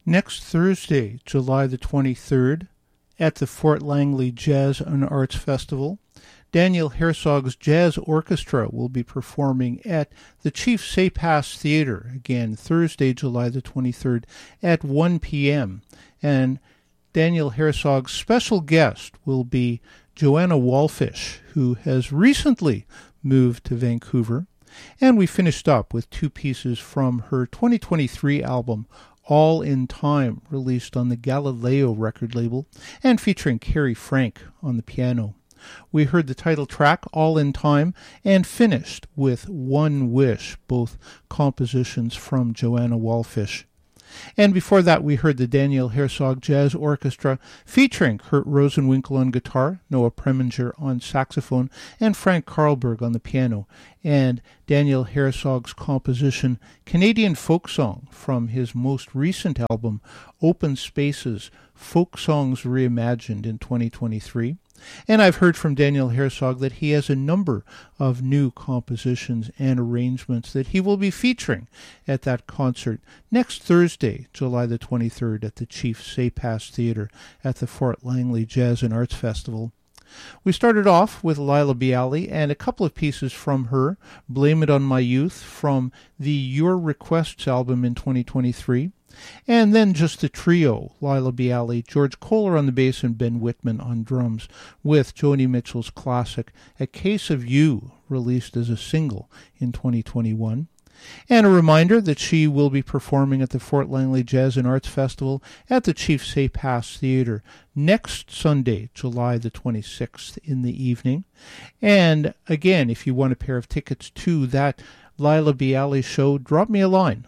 Next Thursday, July the 23rd, at the Fort Langley Jazz and Arts Festival, Daniel Herzog's Jazz Orchestra will be performing at the Chief Sepas Theatre, again Thursday, July the 23rd at 1 p.m. And Daniel Herzog's special guest will be Joanna Wallfish, who has recently moved to Vancouver. And we finished up with two pieces from her 2023 album, All in Time, released on the Galileo record label, and featuring Carrie Frank on the piano. We heard the title track, All in Time, and finished with One Wish, both compositions from Joanna Wallfish. And before that, we heard the Daniel Herzog Jazz Orchestra featuring Kurt Rosenwinkel on guitar, Noah Preminger on saxophone, and Frank Carlberg on the piano, and Daniel Herzog's composition Canadian Folk Song from his most recent album, Open Spaces, Folk Songs Reimagined in 2023. And I've heard from Daniel Herzog that he has a number of new compositions and arrangements that he will be featuring at that concert next Thursday, July the 23rd, at the Chief Sepas Theatre at the Fort Langley Jazz and Arts Festival. We started off with Laila Bialy and a couple of pieces from her, Blame It on My Youth from the Your Requests album in 2023. And then just the trio, Laila Bialy, George Kohler on the bass, and Ben Whitman on drums, with Joni Mitchell's classic A Case of You, released as a single in 2021. And a reminder that she will be performing at the Fort Langley Jazz and Arts Festival at the Chief Sepas Theatre next Sunday, July the 26th in the evening. And again, if you want a pair of tickets to that Laila Bialy show, drop me a line.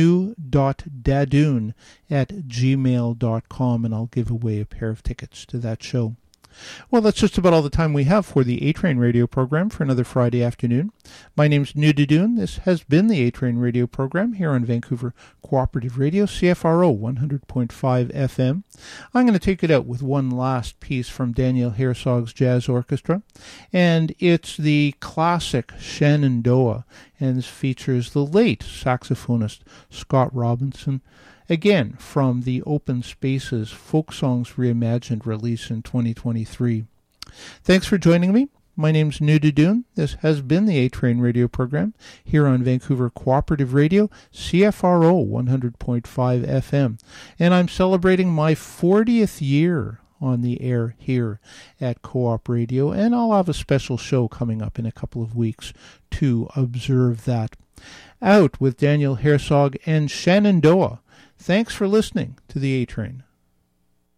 new.dadoon@gmail.com, and I'll give away a pair of tickets to that show. Well, that's just about all the time we have for the A-Train radio program for another Friday afternoon. My name's New Dadoon. This has been the A-Train radio program here on Vancouver Cooperative Radio, CFRO 100.5 FM. I'm going to take it out with one last piece from Daniel Herzog's Jazz Orchestra, and it's the classic Shenandoah, and this features the late saxophonist Scott Robinson, again from the Open Spaces Folk Songs Reimagined release in 2023. Thanks for joining me. My name's New Dadoon. This has been the A-Train radio program here on Vancouver Cooperative Radio, CFRO 100.5 FM. And I'm celebrating my 40th year on the air here at Co-op Radio, and I'll have a special show coming up in a couple of weeks to observe that. Out with Daniel Herzog and Shenandoah. Thanks for listening to the A-Train.